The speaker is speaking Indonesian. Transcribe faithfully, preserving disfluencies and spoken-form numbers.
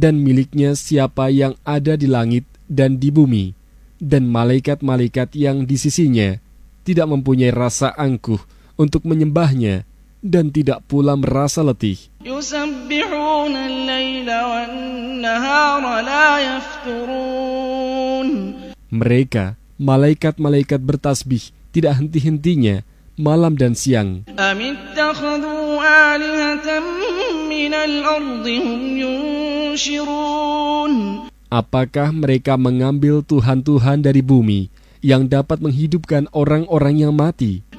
dan miliknya siapa yang ada di langit dan di bumi, dan malaikat-malaikat yang di sisinya tidak mempunyai rasa angkuh untuk menyembahnya dan tidak pula merasa letih. يسبحون الليل والنهار لا يفترون. Mereka, malaikat-malaikat bertasbih tidak henti-hentinya malam dan siang. أم اتخذوا آلهة من الأرض هم ينشرون. Apakah mereka mengambil tuhan-tuhan dari bumi yang dapat menghidupkan orang-orang yang mati?